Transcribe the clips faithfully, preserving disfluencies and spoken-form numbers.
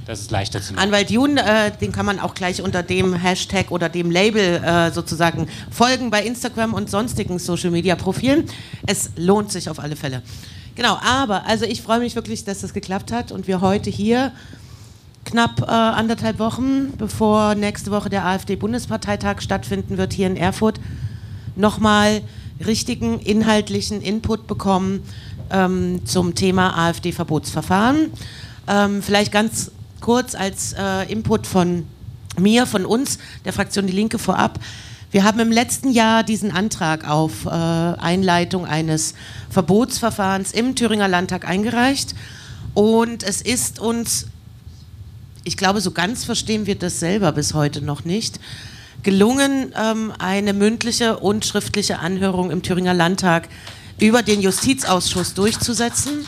Das ist leichter zu machen. Anwalt Jun, äh, den kann man auch gleich unter dem Hashtag oder dem Label äh, sozusagen folgen bei Instagram und sonstigen Social-Media-Profilen. Es lohnt sich auf alle Fälle. Genau, aber also ich freue mich wirklich, dass das geklappt hat und wir heute hier knapp äh, anderthalb Wochen, bevor nächste Woche der AfD-Bundesparteitag stattfinden wird, hier in Erfurt, nochmal richtigen inhaltlichen Input bekommen ähm, zum Thema AfD-Verbotsverfahren. Ähm, vielleicht ganz kurz als äh, Input von mir, von uns, der Fraktion Die Linke vorab. Wir haben im letzten Jahr diesen Antrag auf äh, Einleitung eines Verbotsverfahrens im Thüringer Landtag eingereicht und es ist uns, ich glaube, so ganz verstehen wir das selber bis heute noch nicht, gelungen, ähm, eine mündliche und schriftliche Anhörung im Thüringer Landtag über den Justizausschuss durchzusetzen.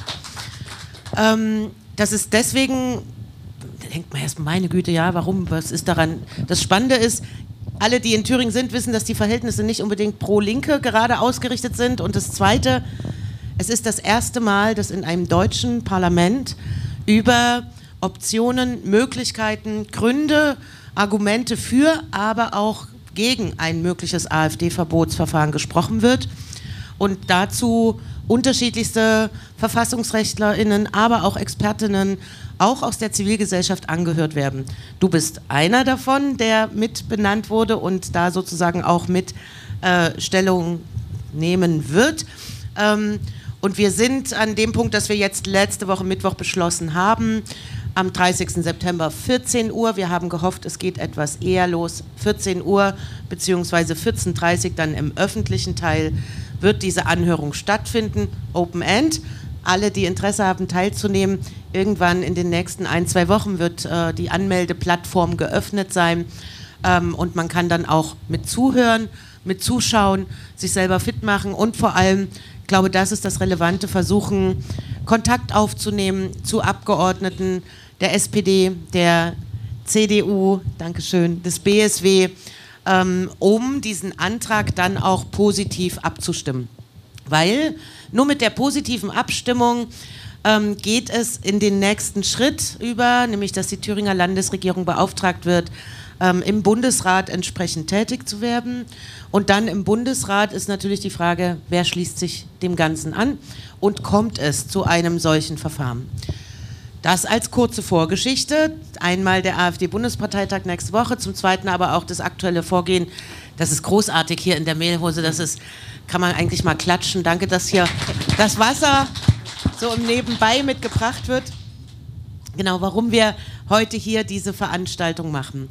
Ähm, das ist deswegen, da denkt man erst, meine Güte, ja, warum, was ist daran? Das Spannende ist, alle, die in Thüringen sind, wissen, dass die Verhältnisse nicht unbedingt pro Linke gerade ausgerichtet sind. Und das Zweite, es ist das erste Mal, dass in einem deutschen Parlament über Optionen, Möglichkeiten, Gründe, Argumente für, aber auch gegen ein mögliches AfD-Verbotsverfahren gesprochen wird. Und dazu unterschiedlichste VerfassungsrechtlerInnen, aber auch ExpertInnen, auch aus der Zivilgesellschaft angehört werden. Du bist einer davon, der mit benannt wurde und da sozusagen auch mit äh, Stellung nehmen wird. Ähm, und wir sind an dem Punkt, dass wir jetzt letzte Woche Mittwoch beschlossen haben, am dreißigsten September vierzehn Uhr. Wir haben gehofft, es geht etwas eher los, vierzehn Uhr beziehungsweise vierzehn Uhr dreißig dann im öffentlichen Teil wird diese Anhörung stattfinden, Open End. Alle, die Interesse haben, teilzunehmen, irgendwann in den nächsten ein, zwei Wochen wird äh, die Anmeldeplattform geöffnet sein ähm, und man kann dann auch mit zuhören, mit zuschauen, sich selber fit machen und vor allem, ich glaube, das ist das Relevante, versuchen, Kontakt aufzunehmen zu Abgeordneten der S P D, der C D U, Dankeschön, des B S W, ähm, um diesen Antrag dann auch positiv abzustimmen. Weil nur mit der positiven Abstimmung ähm, geht es in den nächsten Schritt über, nämlich dass die Thüringer Landesregierung beauftragt wird, ähm, im Bundesrat entsprechend tätig zu werden. Und dann im Bundesrat ist natürlich die Frage, wer schließt sich dem Ganzen an und kommt es zu einem solchen Verfahren. Das als kurze Vorgeschichte, einmal der AfD-Bundesparteitag nächste Woche, zum Zweiten aber auch das aktuelle Vorgehen. Das ist großartig hier in der Mehlhose, das ist, kann man eigentlich mal klatschen. Danke, dass hier das Wasser so im Nebenbei mitgebracht wird. Genau, warum wir heute hier diese Veranstaltung machen.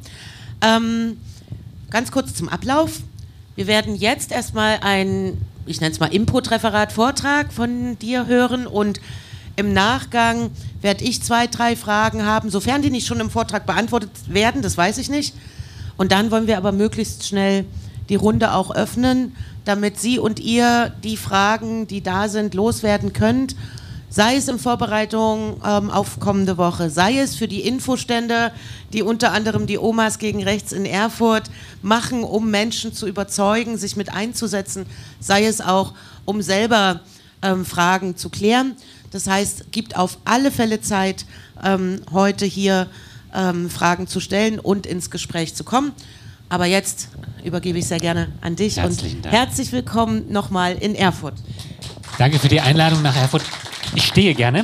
Ähm, ganz kurz zum Ablauf. Wir werden jetzt erstmal ein, ich nenne es mal Input-Referat, Vortrag von dir hören und im Nachgang werde ich zwei, drei Fragen haben, sofern die nicht schon im Vortrag beantwortet werden, das weiß ich nicht. Und dann wollen wir aber möglichst schnell die Runde auch öffnen, damit Sie und ihr die Fragen, die da sind, loswerden könnt. Sei es in Vorbereitung ähm, auf kommende Woche, sei es für die Infostände, die unter anderem die Omas gegen Rechts in Erfurt machen, um Menschen zu überzeugen, sich mit einzusetzen, sei es auch, um selber ähm, Fragen zu klären. Das heißt, gibt auf alle Fälle Zeit, ähm, heute hier ähm, Fragen zu stellen und ins Gespräch zu kommen. Aber jetzt übergebe ich sehr gerne an dich Herzlichen und Dank. Herzlich willkommen nochmal in Erfurt. Danke für die Einladung nach Erfurt. Ich stehe gerne.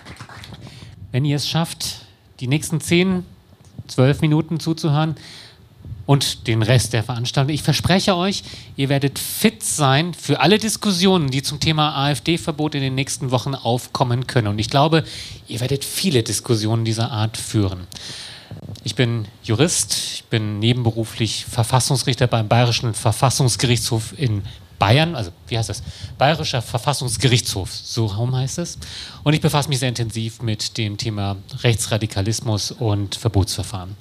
Wenn ihr es schafft, die nächsten zehn, zwölf Minuten zuzuhören und den Rest der Veranstaltung. Ich verspreche euch, ihr werdet fit sein für alle Diskussionen, die zum Thema AfD-Verbot in den nächsten Wochen aufkommen können. Und ich glaube, ihr werdet viele Diskussionen dieser Art führen. Ich bin Jurist, ich bin nebenberuflich Verfassungsrichter beim Bayerischen Verfassungsgerichtshof in Bayern, also wie heißt das? Bayerischer Verfassungsgerichtshof, so rum heißt es. Und ich befasse mich sehr intensiv mit dem Thema Rechtsradikalismus und Verbotsverfahren.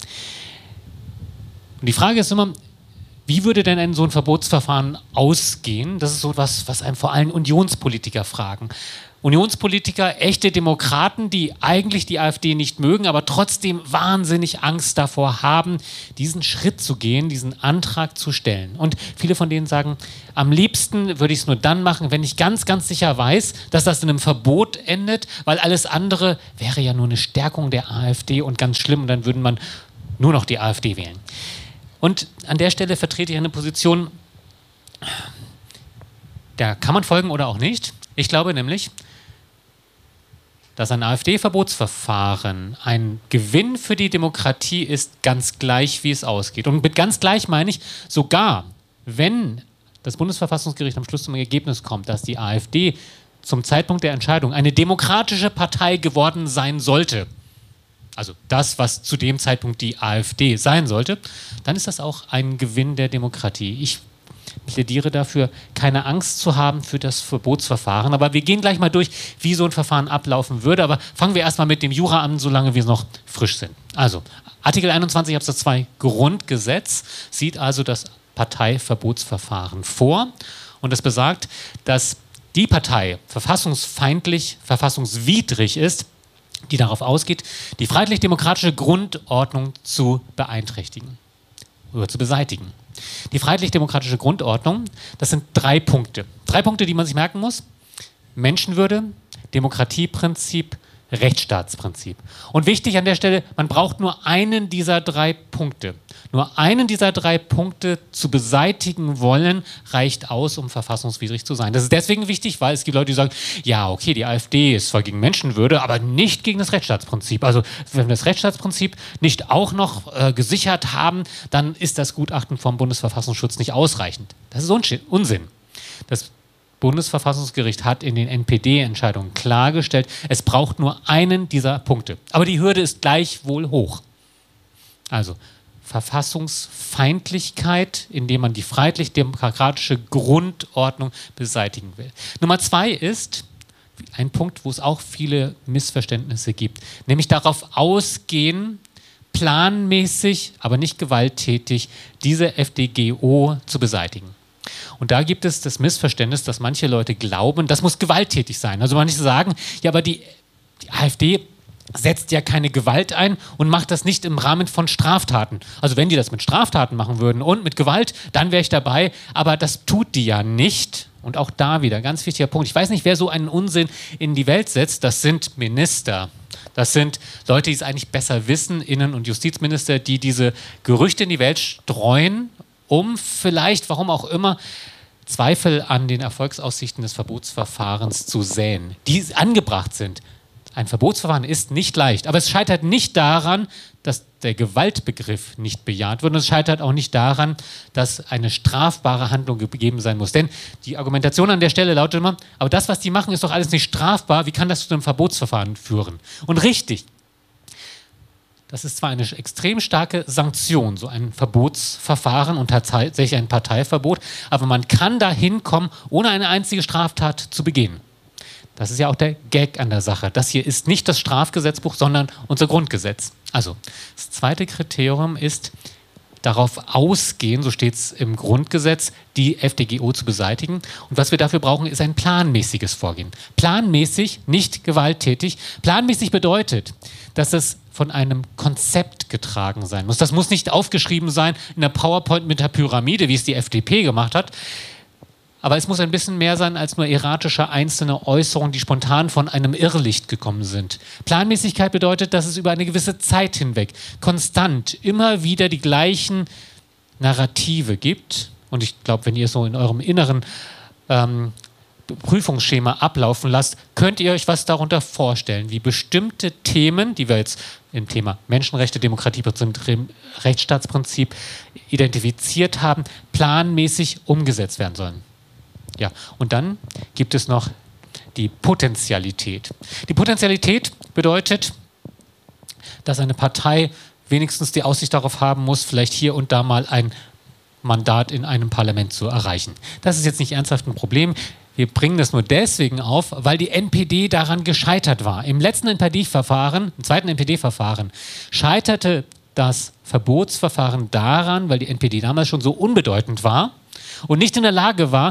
Und die Frage ist immer, wie würde denn ein so ein Verbotsverfahren ausgehen? Das ist so etwas, was einem vor allem Unionspolitiker fragen. Unionspolitiker, echte Demokraten, die eigentlich die AfD nicht mögen, aber trotzdem wahnsinnig Angst davor haben, diesen Schritt zu gehen, diesen Antrag zu stellen. Und viele von denen sagen, am liebsten würde ich es nur dann machen, wenn ich ganz, ganz sicher weiß, dass das in einem Verbot endet, weil alles andere wäre ja nur eine Stärkung der AfD und ganz schlimm und dann würde man nur noch die AfD wählen. Und an der Stelle vertrete ich eine Position, da kann man folgen oder auch nicht. Ich glaube nämlich, dass ein AfD-Verbotsverfahren ein Gewinn für die Demokratie ist, ganz gleich, wie es ausgeht. Und mit ganz gleich meine ich, sogar wenn das Bundesverfassungsgericht am Schluss zum Ergebnis kommt, dass die AfD zum Zeitpunkt der Entscheidung eine demokratische Partei geworden sein sollte, also das, was zu dem Zeitpunkt die AfD sein sollte, dann ist das auch ein Gewinn der Demokratie. Ich plädiere dafür, keine Angst zu haben für das Verbotsverfahren. Aber wir gehen gleich mal durch, wie so ein Verfahren ablaufen würde. Aber fangen wir erstmal mit dem Jura an, solange wir noch frisch sind. Also, Artikel einundzwanzig Absatz zwei Grundgesetz sieht also das Parteiverbotsverfahren vor. Und es besagt, dass die Partei verfassungsfeindlich, verfassungswidrig ist, die darauf ausgeht, die freiheitlich-demokratische Grundordnung zu beeinträchtigen oder zu beseitigen. Die freiheitlich-demokratische Grundordnung, das sind drei Punkte. Drei Punkte, die man sich merken muss. Menschenwürde, Demokratieprinzip, Rechtsstaatsprinzip. Und wichtig an der Stelle, man braucht nur einen dieser drei Punkte. Nur einen dieser drei Punkte zu beseitigen wollen, reicht aus, um verfassungswidrig zu sein. Das ist deswegen wichtig, weil es gibt Leute, die sagen, ja, okay, die AfD ist zwar gegen Menschenwürde, aber nicht gegen das Rechtsstaatsprinzip. Also wenn wir das Rechtsstaatsprinzip nicht auch noch äh, gesichert haben, dann ist das Gutachten vom Bundesverfassungsschutz nicht ausreichend. Das ist Unsinn. Das Bundesverfassungsgericht hat in den N P D-Entscheidungen klargestellt, es braucht nur einen dieser Punkte. Aber die Hürde ist gleichwohl hoch. Also Verfassungsfeindlichkeit, indem man die freiheitlich-demokratische Grundordnung beseitigen will. Nummer zwei ist ein Punkt, wo es auch viele Missverständnisse gibt, nämlich darauf ausgehen, planmäßig, aber nicht gewalttätig, diese F D G O zu beseitigen. Und da gibt es das Missverständnis, dass manche Leute glauben, das muss gewalttätig sein. Also manche sagen, ja, aber die, die AfD setzt ja keine Gewalt ein und macht das nicht im Rahmen von Straftaten. Also wenn die das mit Straftaten machen würden und mit Gewalt, dann wäre ich dabei. Aber das tut die ja nicht. Und auch da wieder, ganz wichtiger Punkt. Ich weiß nicht, wer so einen Unsinn in die Welt setzt. Das sind Minister. Das sind Leute, die es eigentlich besser wissen, Innen- und Justizminister, die diese Gerüchte in die Welt streuen, um vielleicht, warum auch immer, Zweifel an den Erfolgsaussichten des Verbotsverfahrens zu säen, die angebracht sind. Ein Verbotsverfahren ist nicht leicht, aber es scheitert nicht daran, dass der Gewaltbegriff nicht bejaht wird und es scheitert auch nicht daran, dass eine strafbare Handlung gegeben sein muss. Denn die Argumentation an der Stelle lautet immer, aber das, was die machen, ist doch alles nicht strafbar, wie kann das zu einem Verbotsverfahren führen? Und richtig, das ist zwar eine extrem starke Sanktion, so ein Verbotsverfahren und tatsächlich ein Parteiverbot, aber man kann dahin kommen, ohne eine einzige Straftat zu begehen. Das ist ja auch der Gag an der Sache. Das hier ist nicht das Strafgesetzbuch, sondern unser Grundgesetz. Also, das zweite Kriterium ist, darauf ausgehen, so steht es im Grundgesetz, die F D G O zu beseitigen. Und was wir dafür brauchen, ist ein planmäßiges Vorgehen. Planmäßig, nicht gewalttätig. Planmäßig bedeutet, dass es von einem Konzept getragen sein muss. Das muss nicht aufgeschrieben sein in der PowerPoint mit der Pyramide, wie es die F D P gemacht hat. Aber es muss ein bisschen mehr sein als nur erratische einzelne Äußerungen, die spontan von einem Irrlicht gekommen sind. Planmäßigkeit bedeutet, dass es über eine gewisse Zeit hinweg konstant immer wieder die gleichen Narrative gibt. Und ich glaube, wenn ihr so in eurem inneren ähm, Prüfungsschema ablaufen lasst, könnt ihr euch was darunter vorstellen, wie bestimmte Themen, die wir jetzt im Thema Menschenrechte, Demokratie, Rechtsstaatsprinzip identifiziert haben, planmäßig umgesetzt werden sollen. Ja, und dann gibt es noch die Potentialität. Die Potentialität bedeutet, dass eine Partei wenigstens die Aussicht darauf haben muss, vielleicht hier und da mal ein Mandat in einem Parlament zu erreichen. Das ist jetzt nicht ernsthaft ein Problem. Wir bringen das nur deswegen auf, weil die N P D daran gescheitert war. Im letzten N P D-Verfahren, im zweiten N P D-Verfahren, scheiterte das Verbotsverfahren daran, weil die N P D damals schon so unbedeutend war und nicht in der Lage war,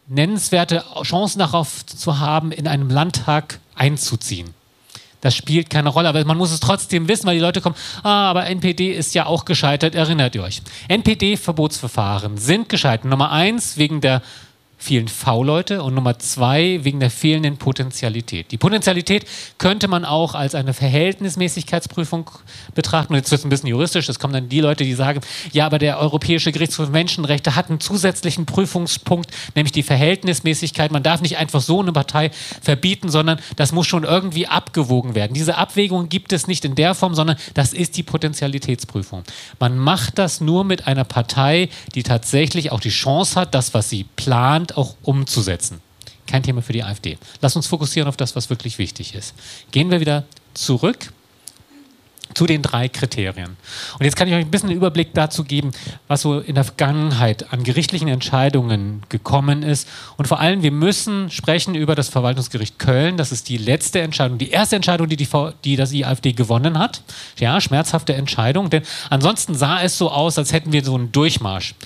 nennenswerte Chancen darauf zu haben, in einem Landtag einzuziehen. Das spielt keine Rolle, aber man muss es trotzdem wissen, weil die Leute kommen, ah, aber N P D ist ja auch gescheitert, erinnert ihr euch. N P D-Verbotsverfahren sind gescheitert. Nummer eins wegen der vielen V-Leute und Nummer zwei wegen der fehlenden Potentialität. Die Potentialität könnte man auch als eine Verhältnismäßigkeitsprüfung betrachten. Und jetzt wird es ein bisschen juristisch, das kommen dann die Leute, die sagen, ja, aber der Europäische Gerichtshof für Menschenrechte hat einen zusätzlichen Prüfungspunkt, nämlich die Verhältnismäßigkeit. Man darf nicht einfach so eine Partei verbieten, sondern das muss schon irgendwie abgewogen werden. Diese Abwägung gibt es nicht in der Form, sondern das ist die Potentialitätsprüfung. Man macht das nur mit einer Partei, die tatsächlich auch die Chance hat, das, was sie plant, auch umzusetzen. Kein Thema für die AfD. Lass uns fokussieren auf das, was wirklich wichtig ist. Gehen wir wieder zurück zu den drei Kriterien. Und jetzt kann ich euch ein bisschen einen Überblick dazu geben, was so in der Vergangenheit an gerichtlichen Entscheidungen gekommen ist. Und vor allem, wir müssen sprechen über das Verwaltungsgericht Köln. Das ist die letzte Entscheidung, die erste Entscheidung, die, die, die das die AfD gewonnen hat. Ja, schmerzhafte Entscheidung, denn ansonsten sah es so aus, als hätten wir so einen Durchmarsch.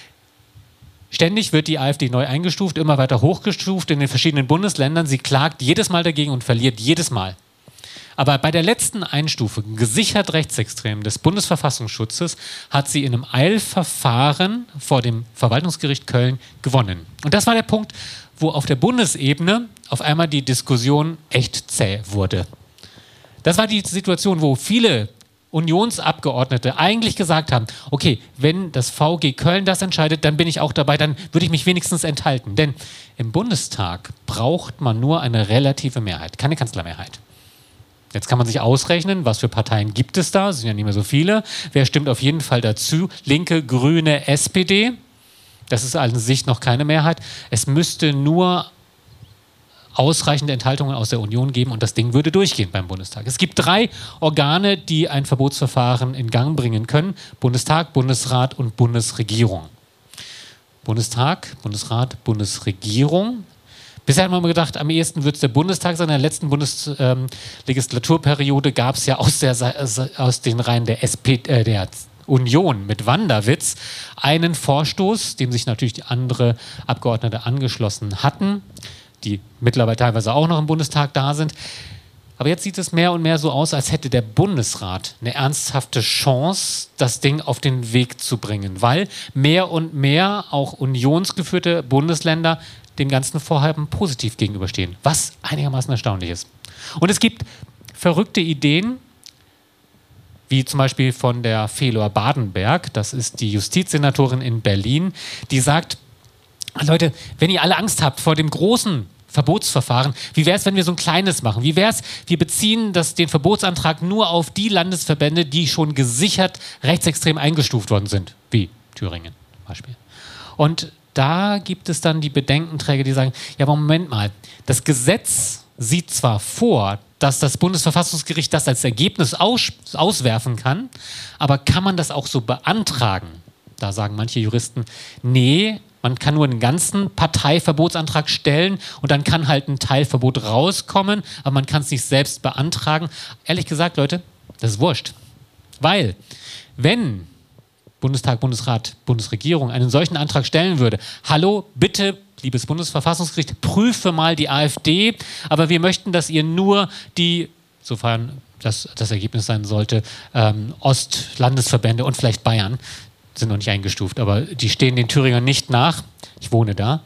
Ständig wird die AfD neu eingestuft, immer weiter hochgestuft in den verschiedenen Bundesländern. Sie klagt jedes Mal dagegen und verliert jedes Mal. Aber bei der letzten Einstufung, gesichert rechtsextrem des Bundesverfassungsschutzes, hat sie in einem Eilverfahren vor dem Verwaltungsgericht Köln gewonnen. Und das war der Punkt, wo auf der Bundesebene auf einmal die Diskussion echt zäh wurde. Das war die Situation, wo viele Unionsabgeordnete eigentlich gesagt haben, okay, wenn das V G Köln das entscheidet, dann bin ich auch dabei, dann würde ich mich wenigstens enthalten. Denn im Bundestag braucht man nur eine relative Mehrheit, keine Kanzlermehrheit. Jetzt kann man sich ausrechnen, was für Parteien gibt es da, es sind ja nicht mehr so viele. Wer stimmt auf jeden Fall dazu? Linke, Grüne, S P D. Das ist an sich noch keine Mehrheit. Es müsste nur ausreichende Enthaltungen aus der Union geben und das Ding würde durchgehen beim Bundestag. Es gibt drei Organe, die ein Verbotsverfahren in Gang bringen können. Bundestag, Bundesrat und Bundesregierung. Bundestag, Bundesrat, Bundesregierung. Bisher haben wir immer gedacht, am ehesten wird es der Bundestag sein. In der letzten Bundeslegislaturperiode ähm, gab es ja aus, der, aus den Reihen der, S P, äh, der Union mit Wanderwitz einen Vorstoß, dem sich natürlich die andere Abgeordnete angeschlossen hatten, die mittlerweile teilweise auch noch im Bundestag da sind. Aber jetzt sieht es mehr und mehr so aus, als hätte der Bundesrat eine ernsthafte Chance, das Ding auf den Weg zu bringen, weil mehr und mehr auch unionsgeführte Bundesländer dem ganzen Vorhaben positiv gegenüberstehen, was einigermaßen erstaunlich ist. Und es gibt verrückte Ideen, wie zum Beispiel von der Felor Badenberg, das ist die Justizsenatorin in Berlin, die sagt, Leute, wenn ihr alle Angst habt vor dem großen Verbotsverfahren, wie wäre es, wenn wir so ein kleines machen? Wie wäre es, wir beziehen das, den Verbotsantrag nur auf die Landesverbände, die schon gesichert rechtsextrem eingestuft worden sind, wie Thüringen zum Beispiel. Und da gibt es dann die Bedenkenträger, die sagen, ja, aber Moment mal, das Gesetz sieht zwar vor, dass das Bundesverfassungsgericht das als Ergebnis aus, auswerfen kann, aber kann man das auch so beantragen? Da sagen manche Juristen, nee, man kann nur einen ganzen Parteiverbotsantrag stellen und dann kann halt ein Teilverbot rauskommen, aber man kann es nicht selbst beantragen. Ehrlich gesagt, Leute, das ist wurscht. Weil, wenn Bundestag, Bundesrat, Bundesregierung einen solchen Antrag stellen würde, hallo, bitte, liebes Bundesverfassungsgericht, prüfe mal die AfD, aber wir möchten, dass ihr nur die, sofern das das Ergebnis sein sollte, ähm, Ostlandesverbände und vielleicht Bayern, sind noch nicht eingestuft, aber die stehen den Thüringern nicht nach. Ich wohne da.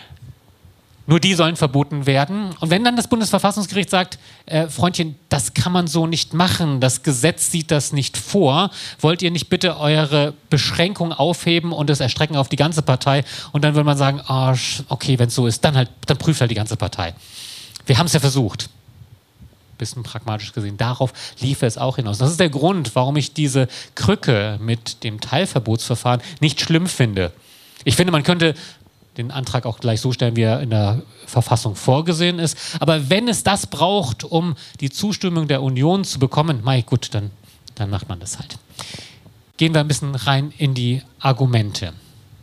Nur die sollen verboten werden. Und wenn dann das Bundesverfassungsgericht sagt, äh, Freundchen, das kann man so nicht machen, das Gesetz sieht das nicht vor, wollt ihr nicht bitte eure Beschränkung aufheben und es erstrecken auf die ganze Partei? Und dann würde man sagen, oh, okay, wenn es so ist, dann, halt, dann prüft halt die ganze Partei. Wir haben es ja versucht. Bisschen pragmatisch gesehen. Darauf lief es auch hinaus. Das ist der Grund, warum ich diese Krücke mit dem Teilverbotsverfahren nicht schlimm finde. Ich finde, man könnte den Antrag auch gleich so stellen, wie er in der Verfassung vorgesehen ist. Aber wenn es das braucht, um die Zustimmung der Union zu bekommen, mei, gut, dann, dann macht man das halt. Gehen wir ein bisschen rein in die Argumente.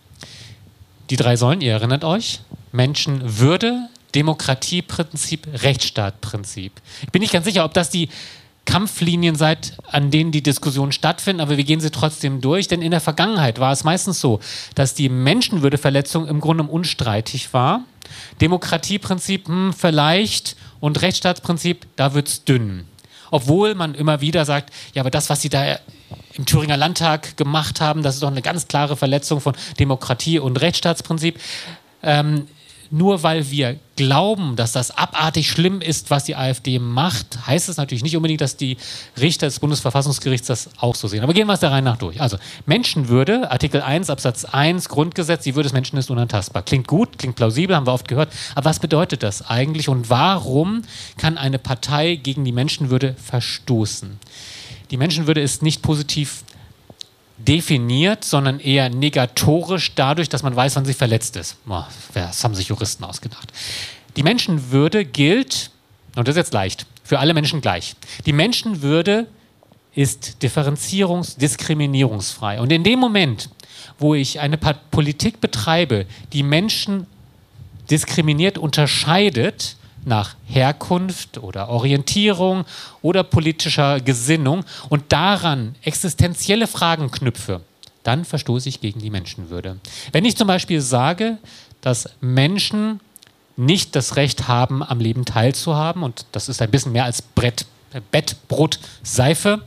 Die drei Säulen, ihr erinnert euch, Menschenwürde, Demokratieprinzip, Rechtsstaatprinzip. Ich bin nicht ganz sicher, ob das die Kampflinien seid, an denen die Diskussionen stattfinden, aber wir gehen sie trotzdem durch, denn in der Vergangenheit war es meistens so, dass die Menschenwürdeverletzung im Grunde unstreitig war. Demokratieprinzip hm, vielleicht und Rechtsstaatsprinzip, da wird es dünn. Obwohl man immer wieder sagt, ja, aber das, was sie da im Thüringer Landtag gemacht haben, das ist doch eine ganz klare Verletzung von Demokratie und Rechtsstaatsprinzip. Ähm, nur weil wir glauben, dass das abartig schlimm ist, was die AfD macht, heißt es natürlich nicht unbedingt, dass die Richter des Bundesverfassungsgerichts das auch so sehen. Aber gehen wir es der Reihe nach durch. Also Menschenwürde, Artikel eins, Absatz eins, Grundgesetz, die Würde des Menschen ist unantastbar. Klingt gut, klingt plausibel, haben wir oft gehört. Aber was bedeutet das eigentlich und warum kann eine Partei gegen die Menschenwürde verstoßen? Die Menschenwürde ist nicht positiv definiert, sondern eher negatorisch dadurch, dass man weiß, wann sie verletzt ist. Das haben sich Juristen ausgedacht. Die Menschenwürde gilt, und das ist jetzt leicht, für alle Menschen gleich. Die Menschenwürde ist differenzierungs-, diskriminierungsfrei. Und in dem Moment, wo ich eine Politik betreibe, die Menschen diskriminiert, unterscheidet, nach Herkunft oder Orientierung oder politischer Gesinnung und daran existenzielle Fragen knüpfe, dann verstoße ich gegen die Menschenwürde. Wenn ich zum Beispiel sage, dass Menschen nicht das Recht haben, am Leben teilzuhaben, und das ist ein bisschen mehr als Brett, Bett, Brot, Seife,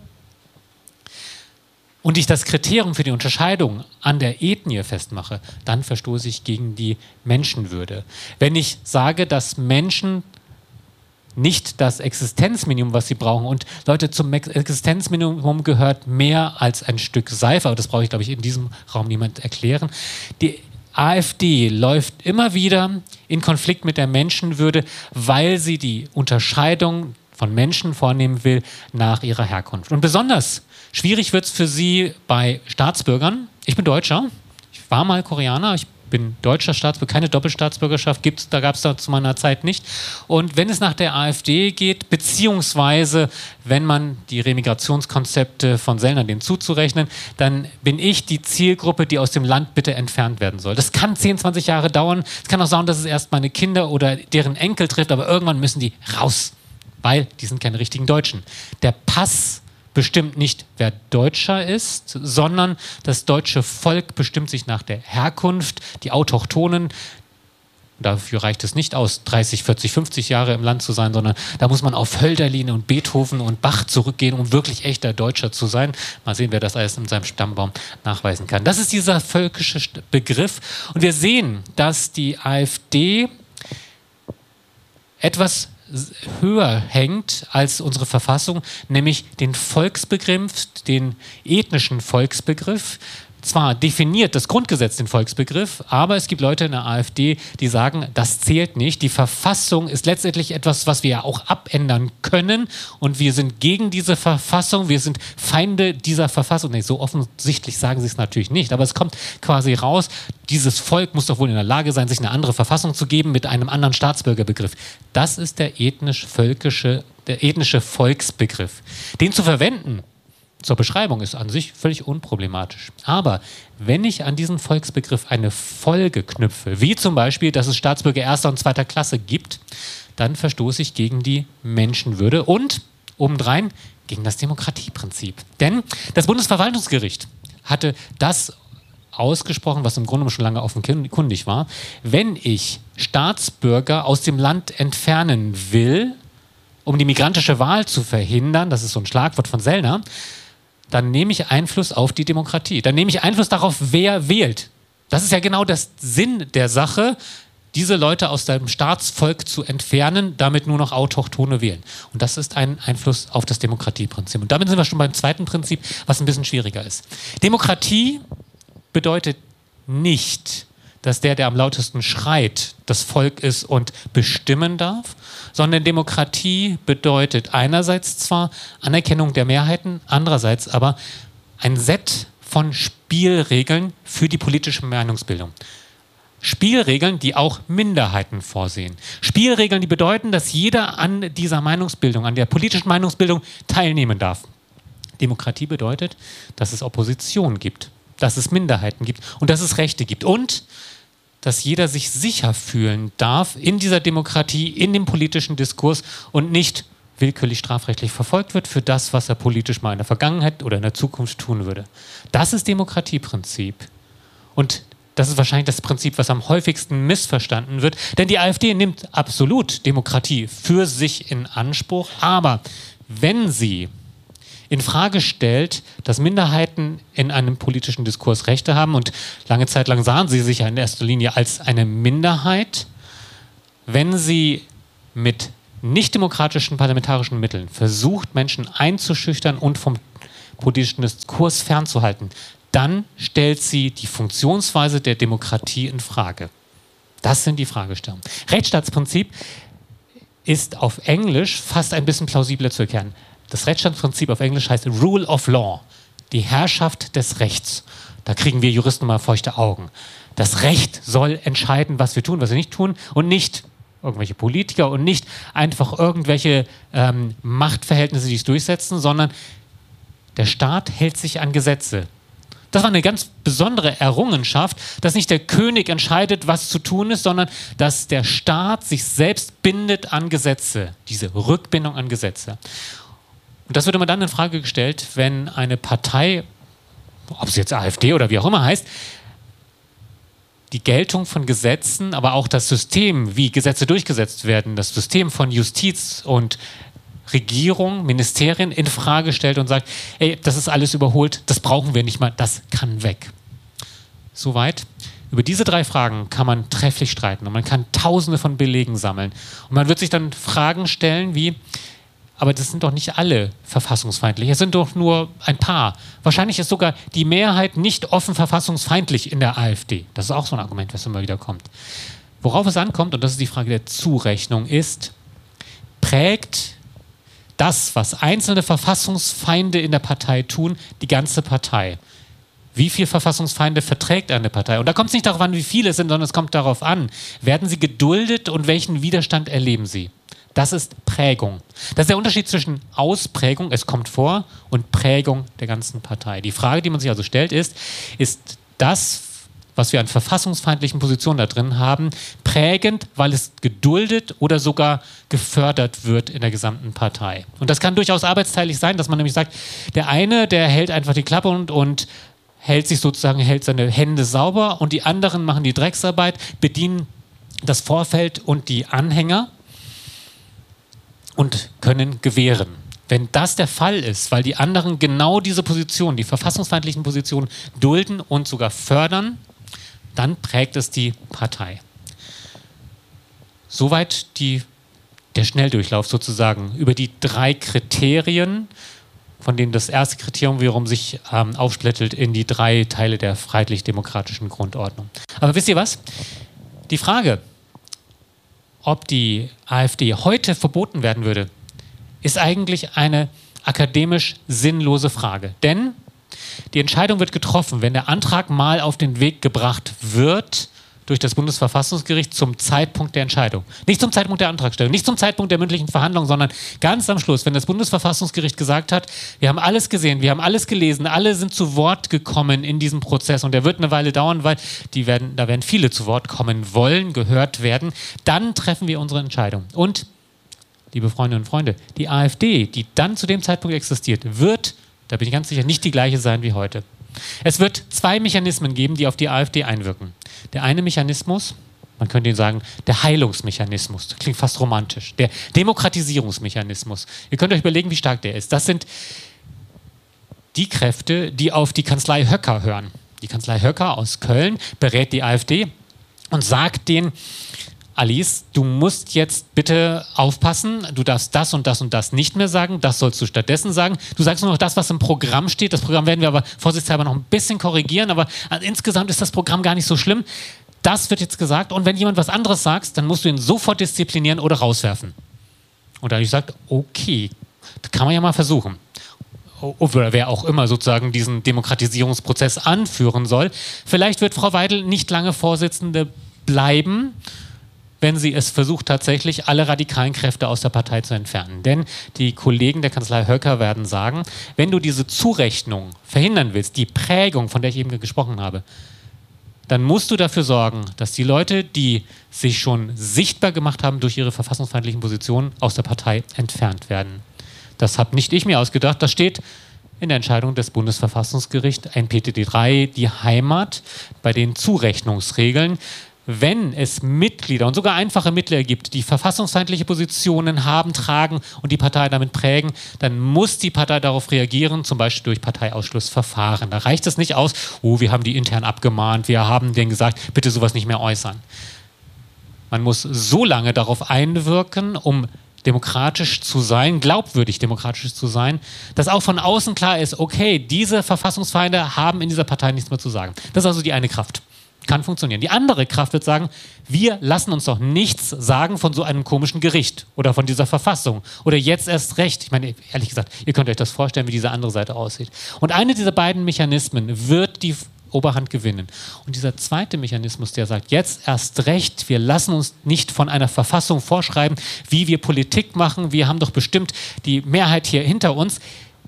und ich das Kriterium für die Unterscheidung an der Ethnie festmache, dann verstoße ich gegen die Menschenwürde. Wenn ich sage, dass Menschen nicht das Existenzminimum, was sie brauchen, und Leute, zum Existenzminimum gehört mehr als ein Stück Seife, aber das brauche ich, glaube ich, in diesem Raum niemand erklären. Die AfD läuft immer wieder in Konflikt mit der Menschenwürde, weil sie die Unterscheidung von Menschen vornehmen will nach ihrer Herkunft. Und besonders schwierig wird es für sie bei Staatsbürgern. Ich bin Deutscher, ich war mal Koreaner, ich bin deutscher Staatsbürger, keine Doppelstaatsbürgerschaft gibt's, da gab es da zu meiner Zeit nicht. Und wenn es nach der AfD geht, beziehungsweise wenn man die Remigrationskonzepte von Sellner denen zuzurechnen, dann bin ich die Zielgruppe, die aus dem Land bitte entfernt werden soll. Das kann zehn, zwanzig Jahre dauern. Es kann auch sein, dass es erst meine Kinder oder deren Enkel trifft, aber irgendwann müssen die raus, weil die sind keine richtigen Deutschen. Der Pass bestimmt nicht, wer Deutscher ist, sondern das deutsche Volk bestimmt sich nach der Herkunft, die Autochtonen. Dafür reicht es nicht aus, dreißig, vierzig, fünfzig Jahre im Land zu sein, sondern da muss man auf Hölderlin und Beethoven und Bach zurückgehen, um wirklich echter Deutscher zu sein. Mal sehen, wer das alles in seinem Stammbaum nachweisen kann. Das ist dieser völkische Begriff. Und wir sehen, dass die AfD etwas höher hängt als unsere Verfassung, nämlich den Volksbegriff, den ethnischen Volksbegriff. Zwar definiert das Grundgesetz den Volksbegriff, aber es gibt Leute in der AfD, die sagen, das zählt nicht. Die Verfassung ist letztendlich etwas, was wir ja auch abändern können, und wir sind gegen diese Verfassung, wir sind Feinde dieser Verfassung. Nee, so offensichtlich sagen sie es natürlich nicht, aber es kommt quasi raus, dieses Volk muss doch wohl in der Lage sein, sich eine andere Verfassung zu geben mit einem anderen Staatsbürgerbegriff. Das ist der ethnisch-völkische, der ethnische Volksbegriff. Den zu verwenden zur Beschreibung ist an sich völlig unproblematisch. Aber wenn ich an diesen Volksbegriff eine Folge knüpfe, wie zum Beispiel, dass es Staatsbürger erster und zweiter Klasse gibt, dann verstoße ich gegen die Menschenwürde und obendrein gegen das Demokratieprinzip. Denn das Bundesverwaltungsgericht hatte das ausgesprochen, was im Grunde schon lange offenkundig war. Wenn ich Staatsbürger aus dem Land entfernen will, um die migrantische Wahl zu verhindern, das ist so ein Schlagwort von Sellner, dann nehme ich Einfluss auf die Demokratie. Dann nehme ich Einfluss darauf, wer wählt. Das ist ja genau der Sinn der Sache, diese Leute aus dem Staatsvolk zu entfernen, damit nur noch Autochtone wählen. Und das ist ein Einfluss auf das Demokratieprinzip. Und damit sind wir schon beim zweiten Prinzip, was ein bisschen schwieriger ist. Demokratie bedeutet nicht, dass der, der am lautesten schreit, das Volk ist und bestimmen darf, sondern Demokratie bedeutet einerseits zwar Anerkennung der Mehrheiten, andererseits aber ein Set von Spielregeln für die politische Meinungsbildung. Spielregeln, die auch Minderheiten vorsehen. Spielregeln, die bedeuten, dass jeder an dieser Meinungsbildung, an der politischen Meinungsbildung teilnehmen darf. Demokratie bedeutet, dass es Opposition gibt, dass es Minderheiten gibt und dass es Rechte gibt und dass jeder sich sicher fühlen darf in dieser Demokratie, in dem politischen Diskurs und nicht willkürlich strafrechtlich verfolgt wird für das, was er politisch mal in der Vergangenheit oder in der Zukunft tun würde. Das ist Demokratieprinzip. Und das ist wahrscheinlich das Prinzip, was am häufigsten missverstanden wird. Denn die AfD nimmt absolut Demokratie für sich in Anspruch. Aber wenn sie in Frage stellt, dass Minderheiten in einem politischen Diskurs Rechte haben, und lange Zeit lang sahen sie sich ja in erster Linie als eine Minderheit, wenn sie mit nicht-demokratischen parlamentarischen Mitteln versucht, Menschen einzuschüchtern und vom politischen Diskurs fernzuhalten, dann stellt sie die Funktionsweise der Demokratie in Frage. Das sind die Fragestellungen. Rechtsstaatsprinzip ist auf Englisch fast ein bisschen plausibler zu erklären. Das Rechtsstaatsprinzip auf Englisch heißt Rule of Law, die Herrschaft des Rechts. Da kriegen wir Juristen mal feuchte Augen. Das Recht soll entscheiden, was wir tun, was wir nicht tun, und nicht irgendwelche Politiker und nicht einfach irgendwelche ähm, Machtverhältnisse, die es durchsetzen, sondern der Staat hält sich an Gesetze. Das war eine ganz besondere Errungenschaft, dass nicht der König entscheidet, was zu tun ist, sondern dass der Staat sich selbst bindet an Gesetze, diese Rückbindung an Gesetze. Und das wird immer dann in Frage gestellt, wenn eine Partei, ob es jetzt AfD oder wie auch immer heißt, die Geltung von Gesetzen, aber auch das System, wie Gesetze durchgesetzt werden, das System von Justiz und Regierung, Ministerien in Frage stellt und sagt, ey, das ist alles überholt, das brauchen wir nicht mal, das kann weg. Soweit. Über diese drei Fragen kann man trefflich streiten und man kann tausende von Belegen sammeln. Und man wird sich dann Fragen stellen wie, aber das sind doch nicht alle verfassungsfeindlich, es sind doch nur ein paar. Wahrscheinlich ist sogar die Mehrheit nicht offen verfassungsfeindlich in der AfD. Das ist auch so ein Argument, was immer wieder kommt. Worauf es ankommt, und das ist die Frage der Zurechnung, ist, prägt das, was einzelne Verfassungsfeinde in der Partei tun, die ganze Partei? Wie viele Verfassungsfeinde verträgt eine Partei? Und da kommt es nicht darauf an, wie viele es sind, sondern es kommt darauf an, werden sie geduldet und welchen Widerstand erleben sie? Das ist Prägung. Das ist der Unterschied zwischen Ausprägung, es kommt vor, und Prägung der ganzen Partei. Die Frage, die man sich also stellt, ist, ist das, was wir an verfassungsfeindlichen Positionen da drin haben, prägend, weil es geduldet oder sogar gefördert wird in der gesamten Partei? Und das kann durchaus arbeitsteilig sein, dass man nämlich sagt, der eine, der hält einfach die Klappe und, und hält sich sozusagen, hält seine Hände sauber, und die anderen machen die Drecksarbeit, bedienen das Vorfeld und die Anhänger und können gewähren. Wenn das der Fall ist, weil die anderen genau diese Position, die verfassungsfeindlichen Positionen dulden und sogar fördern, dann prägt es die Partei. Soweit die, der Schnelldurchlauf sozusagen über die drei Kriterien, von denen das erste Kriterium wiederum sich ähm, aufsplittelt in die drei Teile der freiheitlich-demokratischen Grundordnung. Aber wisst ihr was? Die Frage, ob die AfD heute verboten werden würde, ist eigentlich eine akademisch sinnlose Frage. Denn die Entscheidung wird getroffen, wenn der Antrag mal auf den Weg gebracht wird durch das Bundesverfassungsgericht zum Zeitpunkt der Entscheidung. Nicht zum Zeitpunkt der Antragstellung, nicht zum Zeitpunkt der mündlichen Verhandlung, sondern ganz am Schluss, wenn das Bundesverfassungsgericht gesagt hat, wir haben alles gesehen, wir haben alles gelesen, alle sind zu Wort gekommen in diesem Prozess, und der wird eine Weile dauern, weil die werden, da werden viele zu Wort kommen wollen, gehört werden, dann treffen wir unsere Entscheidung. Und, liebe Freundinnen und Freunde, die AfD, die dann zu dem Zeitpunkt existiert, wird, da bin ich ganz sicher, nicht die gleiche sein wie heute. Es wird zwei Mechanismen geben, die auf die AfD einwirken. Der eine Mechanismus, man könnte ihn sagen, der Heilungsmechanismus, das klingt fast romantisch, der Demokratisierungsmechanismus. Ihr könnt euch überlegen, wie stark der ist. Das sind die Kräfte, die auf die Kanzlei Höcker hören. Die Kanzlei Höcker aus Köln berät die AfD und sagt denen, Alice, du musst jetzt bitte aufpassen, du darfst das und das und das nicht mehr sagen, das sollst du stattdessen sagen. Du sagst nur noch das, was im Programm steht. Das Programm werden wir aber vorsichtshalber noch ein bisschen korrigieren, aber insgesamt ist das Programm gar nicht so schlimm. Das wird jetzt gesagt, und wenn jemand was anderes sagt, dann musst du ihn sofort disziplinieren oder rauswerfen. Und da habe ich gesagt, okay, das kann man ja mal versuchen. Oder wer auch immer sozusagen diesen Demokratisierungsprozess anführen soll. Vielleicht wird Frau Weidel nicht lange Vorsitzende bleiben, wenn sie es versucht, tatsächlich alle radikalen Kräfte aus der Partei zu entfernen. Denn die Kollegen der Kanzlei Höcker werden sagen, wenn du diese Zurechnung verhindern willst, die Prägung, von der ich eben gesprochen habe, dann musst du dafür sorgen, dass die Leute, die sich schon sichtbar gemacht haben durch ihre verfassungsfeindlichen Positionen, aus der Partei entfernt werden. Das habe nicht ich mir ausgedacht, das steht in der Entscheidung des Bundesverfassungsgerichts, N P T D drei, die Heimat, bei den Zurechnungsregeln. Wenn es Mitglieder und sogar einfache Mitglieder gibt, die verfassungsfeindliche Positionen haben, tragen und die Partei damit prägen, dann muss die Partei darauf reagieren, zum Beispiel durch Parteiausschlussverfahren. Da reicht es nicht aus, oh, wir haben die intern abgemahnt, wir haben denen gesagt, bitte sowas nicht mehr äußern. Man muss so lange darauf einwirken, um demokratisch zu sein, glaubwürdig demokratisch zu sein, dass auch von außen klar ist, okay, diese Verfassungsfeinde haben in dieser Partei nichts mehr zu sagen. Das ist also die eine Kraft. Kann funktionieren. Die andere Kraft wird sagen, wir lassen uns doch nichts sagen von so einem komischen Gericht oder von dieser Verfassung oder jetzt erst recht. Ich meine, ehrlich gesagt, ihr könnt euch das vorstellen, wie diese andere Seite aussieht. Und eine dieser beiden Mechanismen wird die Oberhand gewinnen. Und dieser zweite Mechanismus, der sagt, jetzt erst recht, wir lassen uns nicht von einer Verfassung vorschreiben, wie wir Politik machen, wir haben doch bestimmt die Mehrheit hier hinter uns,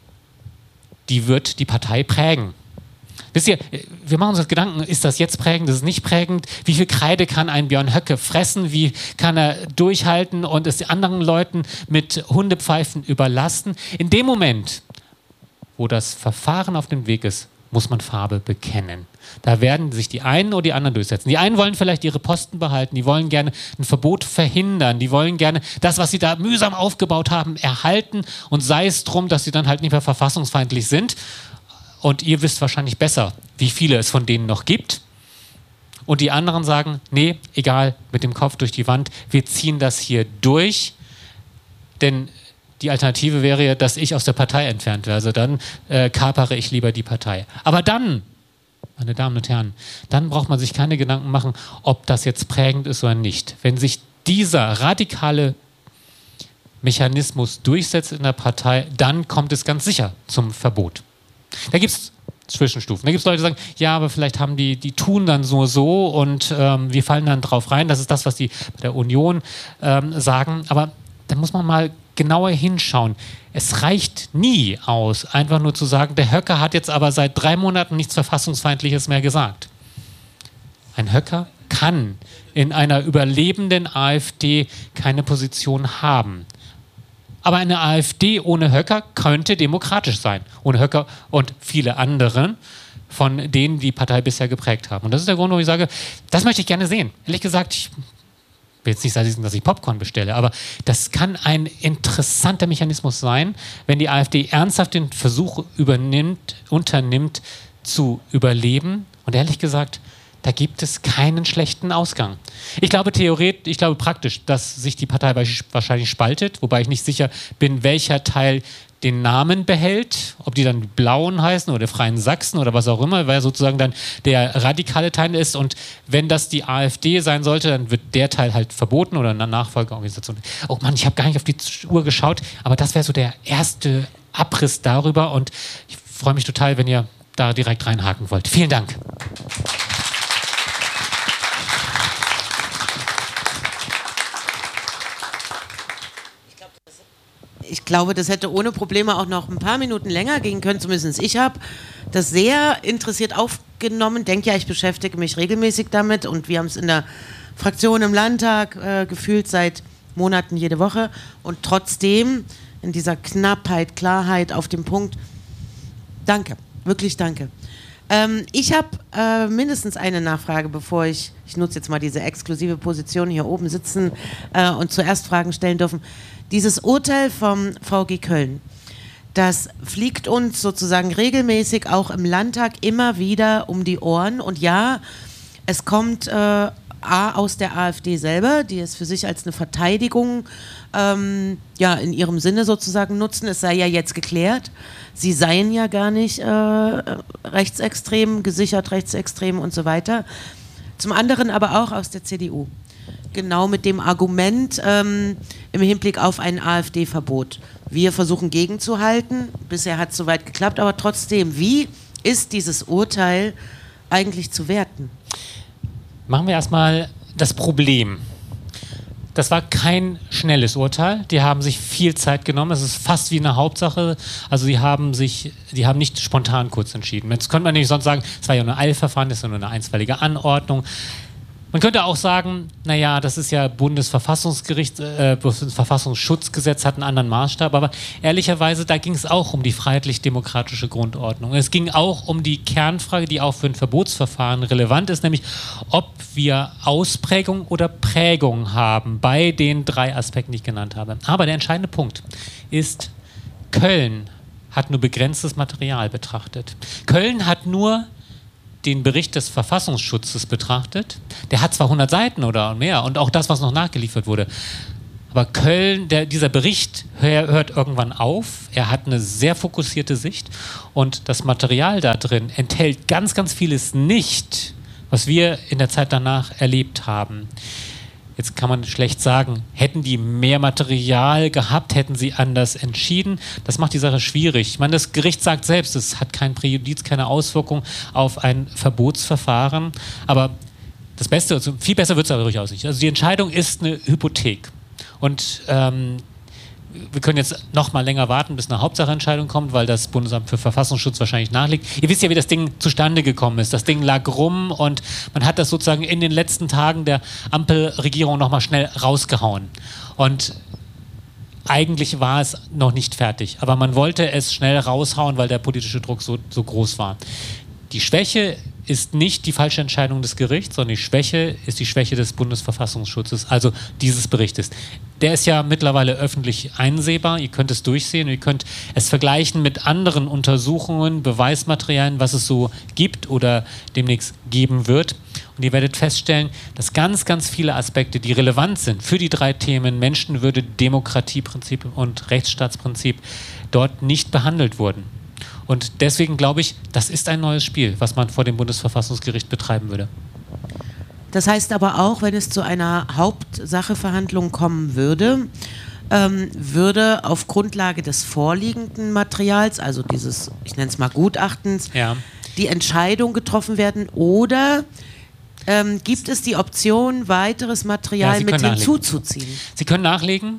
die wird die Partei prägen. Wisst ihr, wir machen uns Gedanken, ist das jetzt prägend, ist es nicht prägend? Wie viel Kreide kann ein Björn Höcke fressen? Wie kann er durchhalten und es anderen Leuten mit Hundepfeifen überlasten? In dem Moment, wo das Verfahren auf dem Weg ist, muss man Farbe bekennen. Da werden sich die einen oder die anderen durchsetzen. Die einen wollen vielleicht ihre Posten behalten, die wollen gerne ein Verbot verhindern, die wollen gerne das, was sie da mühsam aufgebaut haben, erhalten und sei es drum, dass sie dann halt nicht mehr verfassungsfeindlich sind. Und ihr wisst wahrscheinlich besser, wie viele es von denen noch gibt. Und die anderen sagen, nee, egal, mit dem Kopf durch die Wand, wir ziehen das hier durch. Denn die Alternative wäre ja, dass ich aus der Partei entfernt wäre. Also dann äh, kapere ich lieber die Partei. Aber dann, meine Damen und Herren, dann braucht man sich keine Gedanken machen, ob das jetzt prägend ist oder nicht. Wenn sich dieser radikale Mechanismus durchsetzt in der Partei, dann kommt es ganz sicher zum Verbot. Da gibt es Zwischenstufen. Da gibt es Leute, die sagen, ja, aber vielleicht haben die, die tun dann so so und ähm, wir fallen dann drauf rein. Das ist das, was die bei der Union ähm, sagen. Aber da muss man mal genauer hinschauen. Es reicht nie aus, einfach nur zu sagen, der Höcker hat jetzt aber seit drei Monaten nichts Verfassungsfeindliches mehr gesagt. Ein Höcker kann in einer überlebenden AfD keine Position haben. Aber eine AfD ohne Höcker könnte demokratisch sein. Ohne Höcker und viele anderen, von denen die Partei bisher geprägt haben. Und das ist der Grund, warum ich sage, das möchte ich gerne sehen. Ehrlich gesagt, ich will jetzt nicht sagen, dass ich Popcorn bestelle, aber das kann ein interessanter Mechanismus sein, wenn die AfD ernsthaft den Versuch übernimmt, unternimmt, zu überleben. Und ehrlich gesagt, da gibt es keinen schlechten Ausgang. Ich glaube theoretisch, ich glaube praktisch, dass sich die Partei wahrscheinlich spaltet, wobei ich nicht sicher bin, welcher Teil den Namen behält, ob die dann die Blauen heißen oder Freien Sachsen oder was auch immer, weil sozusagen dann der radikale Teil ist und wenn das die AfD sein sollte, dann wird der Teil halt verboten oder eine Nachfolgeorganisation. Oh Mann, ich habe gar nicht auf die Uhr geschaut, aber das wäre so der erste Abriss darüber und ich freue mich total, wenn ihr da direkt reinhaken wollt. Vielen Dank. Ich glaube, das hätte ohne Probleme auch noch ein paar Minuten länger gehen können, zumindest ich habe das sehr interessiert aufgenommen. Denke ja, ich beschäftige mich regelmäßig damit und wir haben es in der Fraktion im Landtag äh, gefühlt seit Monaten jede Woche und trotzdem in dieser Knappheit, Klarheit auf dem Punkt, danke, wirklich danke. Ähm, ich habe äh, mindestens eine Nachfrage, bevor ich, ich nutze jetzt mal diese exklusive Position hier oben sitzen äh, und zuerst Fragen stellen dürfen. Dieses Urteil vom V G Köln, das fliegt uns sozusagen regelmäßig auch im Landtag immer wieder um die Ohren. Und ja, es kommt äh, A aus der AfD selber, die es für sich als eine Verteidigung ähm, ja, in ihrem Sinne sozusagen nutzen. Es sei ja jetzt geklärt, sie seien ja gar nicht äh, rechtsextrem, gesichert rechtsextrem und so weiter. Zum anderen aber auch aus der C D U. Genau mit dem Argument ähm, im Hinblick auf ein AfD-Verbot. Wir versuchen gegenzuhalten, bisher hat es soweit geklappt, aber trotzdem, wie ist dieses Urteil eigentlich zu werten? Machen wir erstmal das Problem. Das war kein schnelles Urteil. Die haben sich viel Zeit genommen. Es ist fast wie eine Hauptsache. Also die haben sich, die haben nicht spontan kurz entschieden. Jetzt könnte man nicht sonst sagen, es war ja nur ein Eilverfahren, das ist ja nur eine einstweilige Anordnung. Man könnte auch sagen, naja, das ist ja Bundesverfassungsgericht, äh, Verfassungsschutzgesetz hat einen anderen Maßstab, aber ehrlicherweise, da ging es auch um die freiheitlich-demokratische Grundordnung. Es ging auch um die Kernfrage, die auch für ein Verbotsverfahren relevant ist, nämlich ob wir Ausprägung oder Prägung haben bei den drei Aspekten, die ich genannt habe. Aber der entscheidende Punkt ist, Köln hat nur begrenztes Material betrachtet. Köln hat nur den Bericht des Verfassungsschutzes betrachtet. Der hat zwar hundert Seiten oder mehr und auch das, was noch nachgeliefert wurde. Aber Köln, der, dieser Bericht hör, hört irgendwann auf. Er hat eine sehr fokussierte Sicht und das Material da drin enthält ganz, ganz vieles nicht, was wir in der Zeit danach erlebt haben. Jetzt kann man schlecht sagen, hätten die mehr Material gehabt, hätten sie anders entschieden. Das macht die Sache schwierig. Ich meine, das Gericht sagt selbst, es hat kein Präjudiz, keine Auswirkung auf ein Verbotsverfahren. Aber das Beste, also viel besser wird es aber durchaus nicht. Also die Entscheidung ist eine Hypothek. Und ähm, wir können jetzt noch mal länger warten, bis eine Hauptsacheentscheidung kommt, weil das Bundesamt für Verfassungsschutz wahrscheinlich nachliegt. Ihr wisst ja, wie das Ding zustande gekommen ist. Das Ding lag rum und man hat das sozusagen in den letzten Tagen der Ampelregierung noch mal schnell rausgehauen. Und eigentlich war es noch nicht fertig, aber man wollte es schnell raushauen, weil der politische Druck so, so groß war. Die Schwäche ist nicht die falsche Entscheidung des Gerichts, sondern die Schwäche ist die Schwäche des Bundesverfassungsschutzes, also dieses Berichtes. Der ist ja mittlerweile öffentlich einsehbar, ihr könnt es durchsehen, ihr könnt es vergleichen mit anderen Untersuchungen, Beweismaterialien, was es so gibt oder demnächst geben wird. Und ihr werdet feststellen, dass ganz, ganz viele Aspekte, die relevant sind für die drei Themen Menschenwürde, Demokratieprinzip und Rechtsstaatsprinzip, dort nicht behandelt wurden. Und deswegen glaube ich, das ist ein neues Spiel, was man vor dem Bundesverfassungsgericht betreiben würde. Das heißt aber auch, wenn es zu einer Hauptsacheverhandlung kommen würde, ähm, würde auf Grundlage des vorliegenden Materials, also dieses, ich nenne es mal Gutachtens, ja, die Entscheidung getroffen werden oder ähm, gibt es die Option, weiteres Material ja, mit hinzuzuziehen? Sie können nachlegen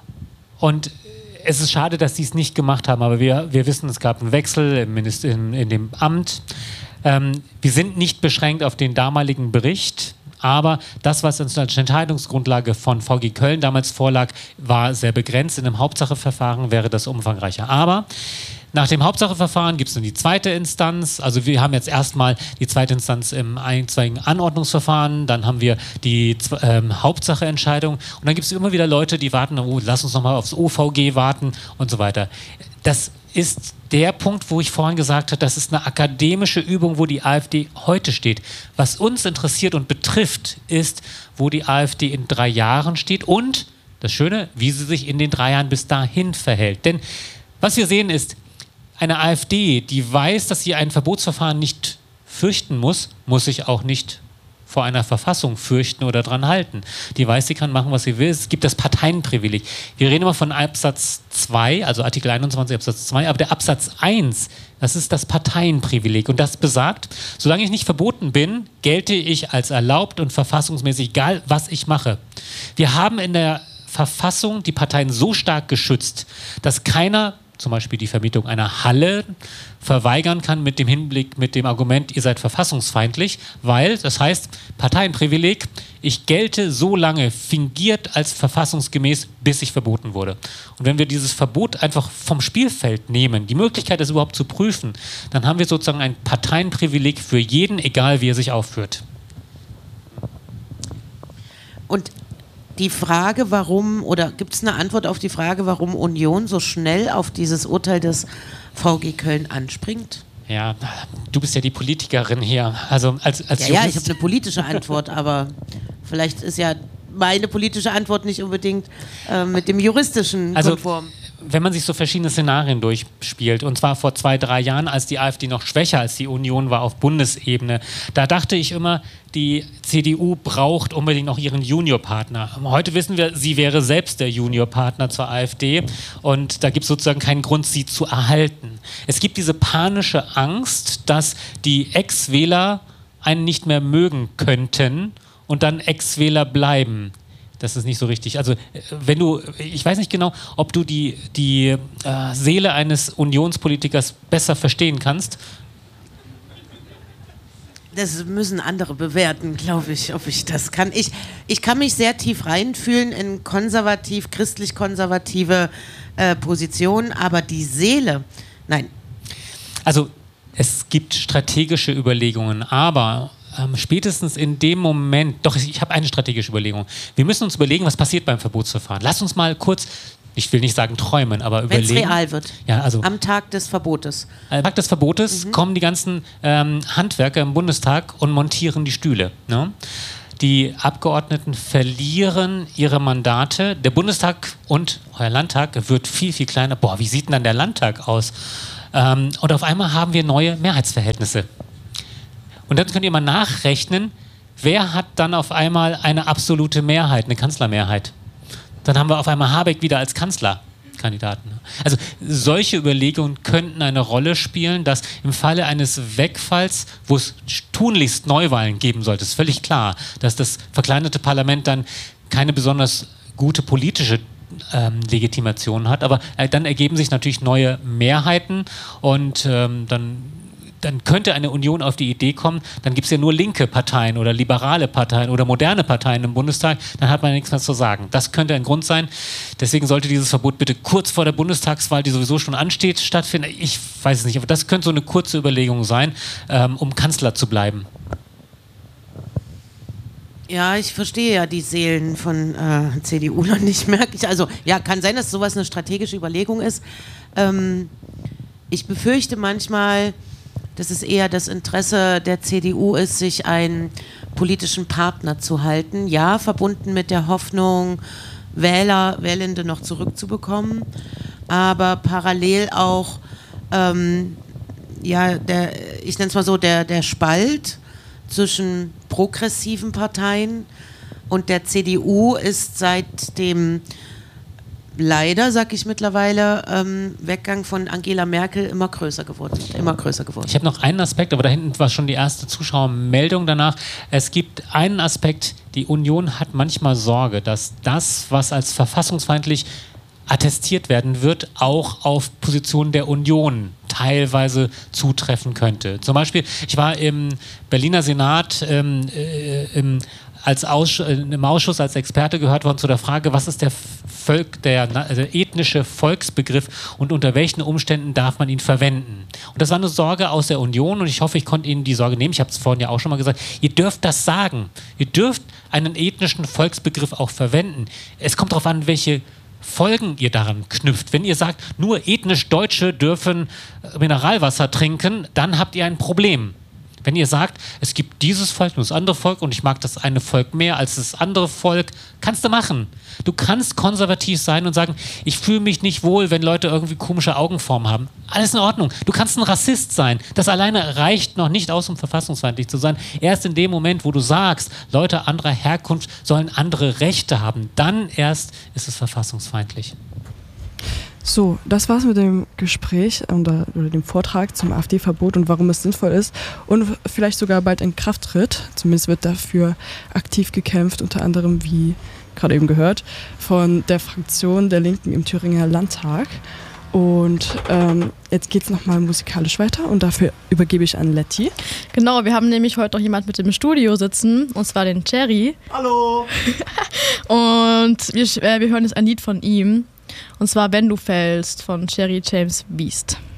und es ist schade, dass sie es nicht gemacht haben, aber wir, wir wissen, es gab einen Wechsel im Minister, in, in dem Amt. Ähm, wir sind nicht beschränkt auf den damaligen Bericht, aber das, was uns als Entscheidungsgrundlage von V G Köln damals vorlag, war sehr begrenzt. In einem Hauptsacheverfahren wäre das umfangreicher. Aber nach dem Hauptsacheverfahren gibt es dann die zweite Instanz. Also wir haben jetzt erstmal die zweite Instanz im einstweiligen Anordnungsverfahren, dann haben wir die ähm, Hauptsacheentscheidung und dann gibt es immer wieder Leute, die warten, oh, lass uns nochmal aufs O V G warten und so weiter. Das ist der Punkt, wo ich vorhin gesagt habe, das ist eine akademische Übung, wo die AfD heute steht. Was uns interessiert und betrifft, ist, wo die AfD in drei Jahren steht und, das Schöne, wie sie sich in den drei Jahren bis dahin verhält. Denn was wir sehen ist, eine AfD, die weiß, dass sie ein Verbotsverfahren nicht fürchten muss, muss sich auch nicht vor einer Verfassung fürchten oder dran halten. Die weiß, sie kann machen, was sie will. Es gibt das Parteienprivileg. Wir reden immer von Absatz zwei, also Artikel einundzwanzig Absatz zwei, aber der Absatz eins, das ist das Parteienprivileg. Und das besagt, solange ich nicht verboten bin, gelte ich als erlaubt und verfassungsmäßig, egal was ich mache. Wir haben in der Verfassung die Parteien so stark geschützt, dass keiner zum Beispiel die Vermietung einer Halle verweigern kann mit dem Hinblick, mit dem Argument, ihr seid verfassungsfeindlich, weil, das heißt, Parteienprivileg, ich gelte so lange fingiert als verfassungsgemäß, bis ich verboten wurde. Und wenn wir dieses Verbot einfach vom Spielfeld nehmen, die Möglichkeit, es überhaupt zu prüfen, dann haben wir sozusagen ein Parteienprivileg für jeden, egal wie er sich aufführt. Und die Frage, warum, oder gibt es eine Antwort auf die Frage, warum Union so schnell auf dieses Urteil des V G Köln anspringt? Ja, du bist ja die Politikerin hier. Also als, als ja, ja, ich habe eine politische Antwort, aber vielleicht ist ja meine politische Antwort nicht unbedingt äh, mit dem juristischen also, konform. Wenn man sich so verschiedene Szenarien durchspielt, und zwar vor zwei, drei Jahren, als die AfD noch schwächer als die Union war auf Bundesebene, da dachte ich immer, die C D U braucht unbedingt noch ihren Juniorpartner. Heute wissen wir, sie wäre selbst der Juniorpartner zur AfD und da gibt es sozusagen keinen Grund, sie zu erhalten. Es gibt diese panische Angst, dass die Ex-Wähler einen nicht mehr mögen könnten und dann Ex-Wähler bleiben. das ist nicht so richtig. Also wenn du, ich weiß nicht genau, ob du die, die äh, Seele eines Unionspolitikers besser verstehen kannst. Das müssen andere bewerten, glaube ich, ob ich das kann. Ich, ich kann mich sehr tief reinfühlen in konservativ, christlich-konservative äh, Positionen, aber die Seele, nein. Also es gibt strategische Überlegungen, aber ähm, spätestens in dem Moment, doch ich, ich habe eine strategische Überlegung. Wir müssen uns überlegen, was passiert beim Verbotsverfahren. Lass uns mal kurz, ich will nicht sagen träumen, aber überlegen. Wenn es real wird, ja, also, am Tag des Verbotes. Am Tag des Verbotes mhm. kommen die ganzen ähm, Handwerker im Bundestag und montieren die Stühle. Ne? Die Abgeordneten verlieren ihre Mandate. Der Bundestag und euer Landtag wird viel, viel kleiner. Boah, wie sieht denn dann der Landtag aus? Ähm, und auf einmal haben wir neue Mehrheitsverhältnisse. Und dann könnt ihr mal nachrechnen, wer hat dann auf einmal eine absolute Mehrheit, eine Kanzlermehrheit. Dann haben wir auf einmal Habeck wieder als Kanzlerkandidaten. Also solche Überlegungen könnten eine Rolle spielen, dass im Falle eines Wegfalls, wo es tunlichst Neuwahlen geben sollte, ist völlig klar, dass das verkleinerte Parlament dann keine besonders gute politische ähm, Legitimation hat, aber äh, dann ergeben sich natürlich neue Mehrheiten und ähm, dann dann könnte eine Union auf die Idee kommen, dann gibt es ja nur linke Parteien oder liberale Parteien oder moderne Parteien im Bundestag, dann hat man nichts mehr zu sagen. Das könnte ein Grund sein. Deswegen sollte dieses Verbot bitte kurz vor der Bundestagswahl, die sowieso schon ansteht, stattfinden. Ich weiß es nicht, aber das könnte so eine kurze Überlegung sein, ähm, um Kanzler zu bleiben. Ja, ich verstehe ja die Seelen von äh, C D U noch nicht, merke ich. Also ja, kann sein, dass sowas eine strategische Überlegung ist. Ähm, ich befürchte manchmal, dass es eher das Interesse der C D U ist, sich einen politischen Partner zu halten. Ja, verbunden mit der Hoffnung, Wähler, Wählende noch zurückzubekommen, aber parallel auch, ähm, ja, der, ich nenne es mal so, der, der Spalt zwischen progressiven Parteien und der C D U ist seit dem leider, sag ich mittlerweile, ähm, Weggang von Angela Merkel immer größer geworden. Immer größer geworden. Ich habe noch einen Aspekt, aber da hinten war schon die erste Zuschauermeldung danach. Es gibt einen Aspekt, die Union hat manchmal Sorge, dass das, was als verfassungsfeindlich attestiert werden wird, auch auf Positionen der Union teilweise zutreffen könnte. Zum Beispiel, ich war im Berliner Senat ähm, äh, im als Auss- im Ausschuss als Experte gehört worden zu der Frage, was ist der, Volk, der, also ethnische Volksbegriff und unter welchen Umständen darf man ihn verwenden. Und das war eine Sorge aus der Union und ich hoffe, ich konnte Ihnen die Sorge nehmen. Ich habe es vorhin ja auch schon mal gesagt. Ihr dürft das sagen. Ihr dürft einen ethnischen Volksbegriff auch verwenden. Es kommt darauf an, welche Folgen ihr daran knüpft. Wenn ihr sagt, nur ethnisch Deutsche dürfen Mineralwasser trinken, dann habt ihr ein Problem. Wenn ihr sagt, es gibt dieses Volk und das andere Volk und ich mag das eine Volk mehr als das andere Volk, kannst du machen. Du kannst konservativ sein und sagen, ich fühle mich nicht wohl, wenn Leute irgendwie komische Augenformen haben. Alles in Ordnung. Du kannst ein Rassist sein. Das alleine reicht noch nicht aus, um verfassungsfeindlich zu sein. Erst in dem Moment, wo du sagst, Leute anderer Herkunft sollen andere Rechte haben, dann erst ist es verfassungsfeindlich. So, das war's mit dem Gespräch oder, oder dem Vortrag zum AfD-Verbot und warum es sinnvoll ist und vielleicht sogar bald in Kraft tritt. Zumindest wird dafür aktiv gekämpft, unter anderem, wie gerade eben gehört, von der Fraktion der Linken im Thüringer Landtag. Und ähm, jetzt geht's nochmal musikalisch weiter und dafür übergebe ich an Letty. Genau, wir haben nämlich heute noch jemand mit im Studio sitzen, und zwar den Cherry. Hallo! Und wir, äh, wir hören jetzt ein Lied von ihm. Und zwar Wenn du fällst von Cherry James Beast.